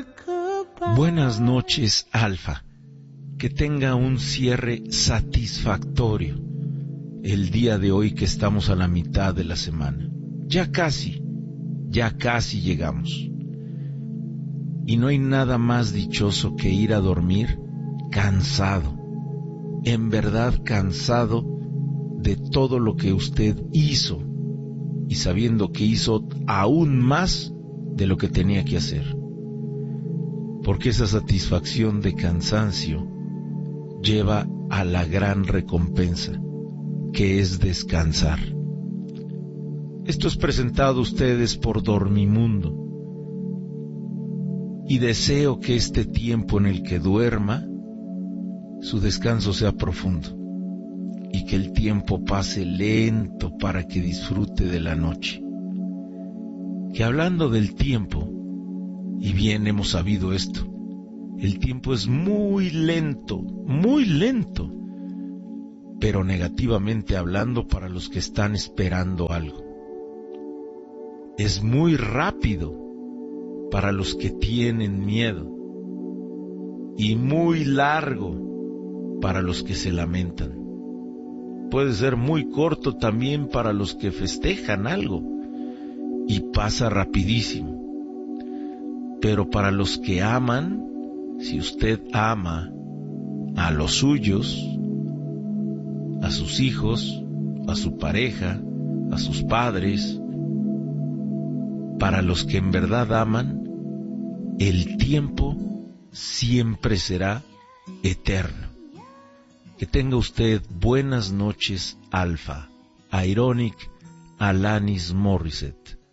Buenas noches, Alfa. Que tenga un cierre satisfactorio el día de hoy, que estamos a la mitad de la semana. Ya casi llegamos. Y no hay nada más dichoso que ir a dormir cansado, en verdad cansado de todo lo que usted hizo y sabiendo que hizo aún más de lo que tenía que hacer. Porque esa satisfacción de cansancio lleva a la gran recompensa, que es descansar. Esto es presentado a ustedes por Dormimundo, y deseo que este tiempo en el que duerma, su descanso sea profundo, y que el tiempo pase lento para que disfrute de la noche. Que hablando del tiempo, y bien hemos sabido esto, el tiempo es muy lento, pero negativamente hablando para los que están esperando algo. Es muy rápido para los que tienen miedo, y muy largo para los que se lamentan. Puede ser muy corto también para los que festejan algo, y pasa rapidísimo. Pero para los que aman, si usted ama a los suyos, a sus hijos, a su pareja, a sus padres, para los que en verdad aman, el tiempo siempre será eterno. Que tenga usted buenas noches, Alfa. Ironic Alanis Morissette.